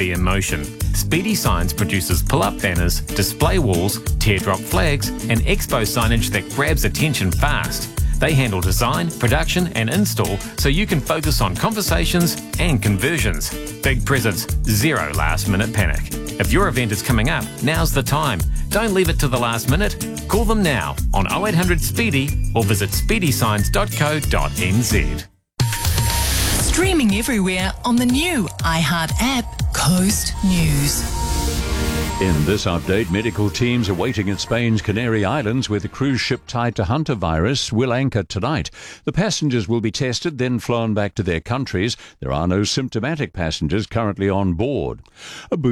be in motion. Speedy Signs produces pull-up banners, display walls, teardrop flags, and expo signage that grabs attention fast. They handle design, production and install so you can focus on conversations and conversions. Big presents, zero last-minute panic. If your event is coming up, now's the time. Don't leave it to the last minute. Call them now on 0800 SPEEDY or visit speedysigns.co.nz. Streaming everywhere on the new iHeart app, Coast News. In this update, medical teams are waiting at Spain's Canary Islands where the cruise ship tied to Hunter virus will anchor tonight. The passengers will be tested, then flown back to their countries. There are no symptomatic passengers currently on board. A